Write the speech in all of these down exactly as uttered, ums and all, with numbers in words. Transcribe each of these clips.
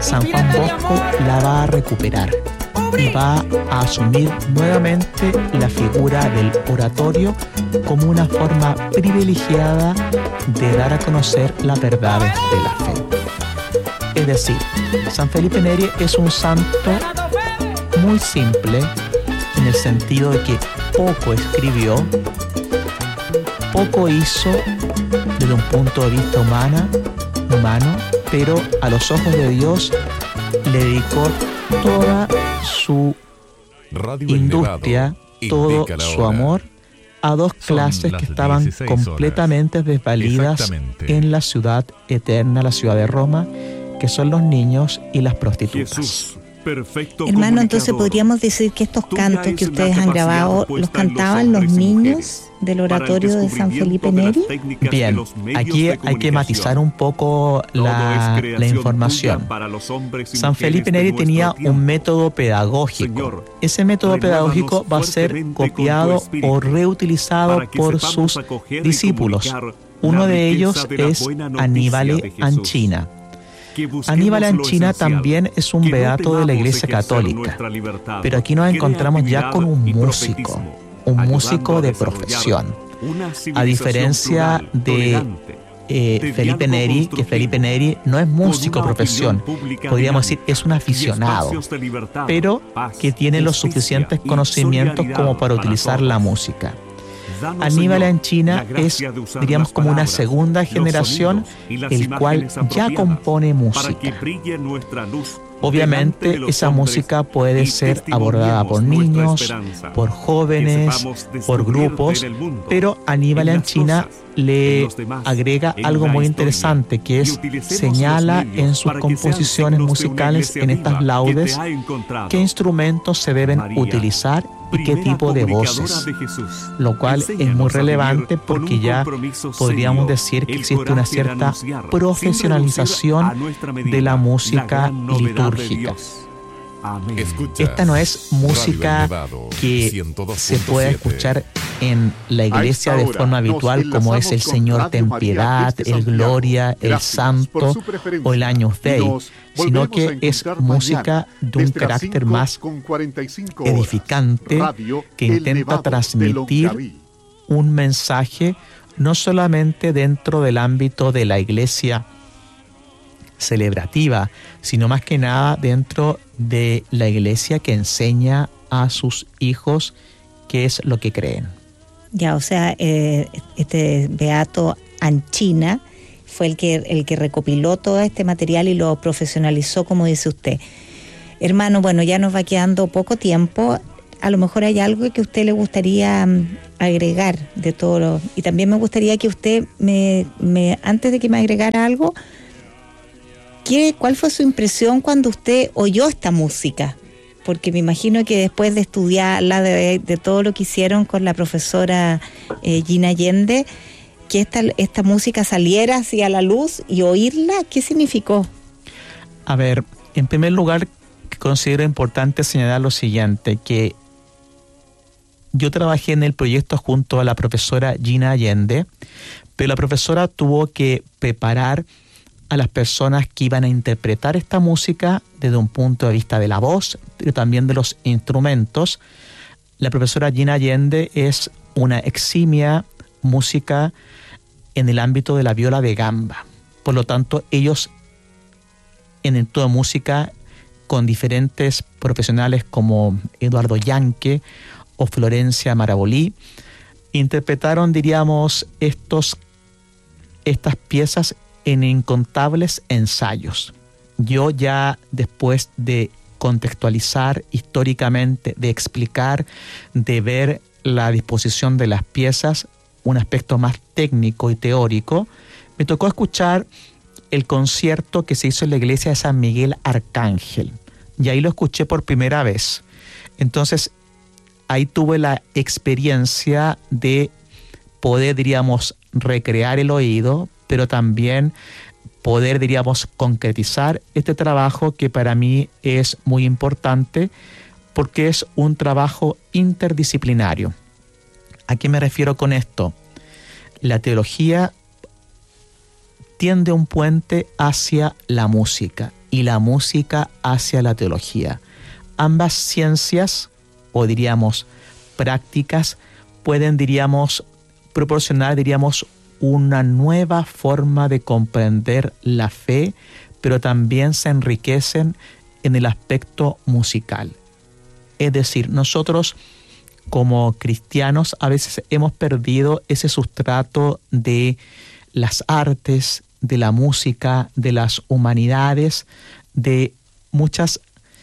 San Juan Bosco la va a recuperar y va a asumir nuevamente la figura del oratorio como una forma privilegiada de dar a conocer las verdades de la fe. Es decir, San Felipe Neri es un santo muy simple en el sentido de que poco escribió, poco hizo desde un punto de vista humana, humano, pero a los ojos de Dios le dedicó toda su Radio industria, todo su amor a dos clases que estaban completamente desvalidas en la ciudad eterna, la ciudad de Roma, que son los niños y las prostitutas. Jesús, perfecto hermano, entonces podríamos decir que estos cantos que ustedes han grabado los cantaban los niños del oratorio de San Felipe Neri. Bien, aquí hay que matizar un poco la, la información. San Felipe Neri tenía un método pedagógico. Ese método pedagógico va a ser copiado o reutilizado por sus discípulos. Uno de ellos es Aníbal Anchina. Aníbal Anchina también es un beato de la Iglesia Católica, pero aquí nos encontramos ya con un músico, un músico de profesión. A diferencia de eh, Felipe Neri, que Felipe Neri no es músico de profesión, podríamos decir es un aficionado, pero que tiene los suficientes conocimientos como para utilizar la música. Aníbal Anchina es, diríamos, como una segunda generación, el cual ya compone música. Obviamente esa música puede ser abordada por niños, por jóvenes, por grupos, pero Aníbal Anchina le agrega algo muy interesante, que es señala en sus composiciones musicales, en estas laudes, qué instrumentos se deben utilizar y qué tipo de voces, lo cual es muy relevante porque ya podríamos decir que existe una cierta profesionalización de la música litúrgica. Esta no es música que se pueda escuchar en la iglesia de forma habitual, como es el Señor ten piedad, el Gloria, el Santo o el Agnus Dei, sino que es música de un carácter más edificante, que intenta transmitir un mensaje no solamente dentro del ámbito de la iglesia celebrativa, sino más que nada dentro de la iglesia que enseña a sus hijos qué es lo que creen. Ya, o sea, eh, este beato Anchina fue el que, el que recopiló todo este material y lo profesionalizó, como dice usted. Hermano, bueno, ya nos va quedando poco tiempo. A lo mejor hay algo que a usted le gustaría um, agregar de todo lo, y también me gustaría que usted me, me antes de que me agregara algo, ¿qué, ¿cuál fue su impresión cuando usted oyó esta música? Porque me imagino que después de estudiarla, de, de todo lo que hicieron con la profesora eh, Gina Allende, que esta, esta música saliera así a la luz y oírla, ¿qué significó? A ver, en primer lugar, considero importante señalar lo siguiente, que yo trabajé en el proyecto junto a la profesora Gina Allende, pero la profesora tuvo que preparar a las personas que iban a interpretar esta música desde un punto de vista de la voz, pero también de los instrumentos. La profesora Gina Allende es una eximia música en el ámbito de la viola de gamba. Por lo tanto, ellos en el tono de música con diferentes profesionales como Eduardo Yanque o Florencia Marabolí, interpretaron, diríamos, estos, estas piezas en incontables ensayos. Yo ya después de contextualizar históricamente, de explicar, de ver la disposición de las piezas, un aspecto más técnico y teórico, me tocó escuchar el concierto que se hizo en la iglesia de San Miguel Arcángel, y ahí lo escuché por primera vez. Entonces ahí tuve la experiencia de poder, diríamos, recrear el oído, pero también poder, diríamos, concretizar este trabajo que para mí es muy importante porque es un trabajo interdisciplinario. ¿A qué me refiero con esto? La teología tiende un puente hacia la música y la música hacia la teología. Ambas ciencias, o diríamos prácticas, pueden, diríamos, proporcionar, diríamos, una nueva forma de comprender la fe, pero también se enriquecen en el aspecto musical. Es decir, nosotros como cristianos a veces hemos perdido ese sustrato de las artes, de la música, de las humanidades, de muchas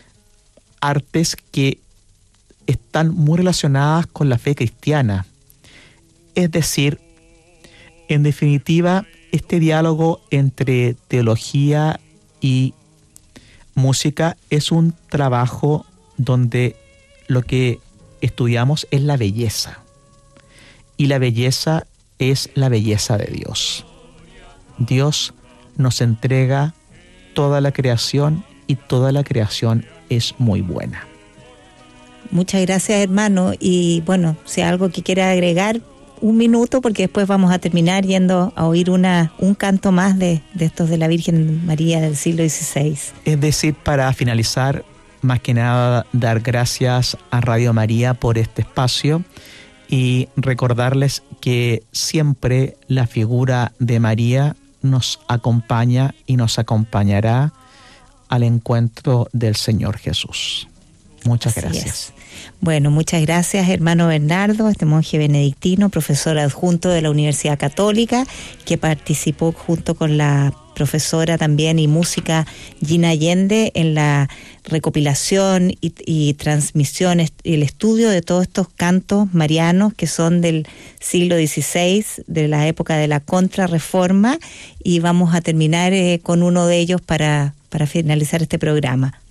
artes que están muy relacionadas con la fe cristiana. Es decir, en definitiva, este diálogo entre teología y música es un trabajo donde lo que estudiamos es la belleza. Y la belleza es la belleza de Dios. Dios nos entrega toda la creación y toda la creación es muy buena. Muchas gracias, hermano. Y bueno, si hay algo que quiera agregar, un minuto, porque después vamos a terminar yendo a oír una, un canto más de, de estos de la Virgen María del siglo dieciséis. Es decir, para finalizar, más que nada, dar gracias a Radio María por este espacio y recordarles que siempre la figura de María nos acompaña y nos acompañará al encuentro del Señor Jesús. Muchas Así gracias. Es. Bueno, muchas gracias, hermano Bernardo, este monje benedictino, profesor adjunto de la Universidad Católica, que participó junto con la profesora también y música Gina Allende en la recopilación y, y transmisión y el estudio de todos estos cantos marianos que son del siglo dieciséis, de la época de la Contrarreforma, y vamos a terminar eh, con uno de ellos para, para finalizar este programa.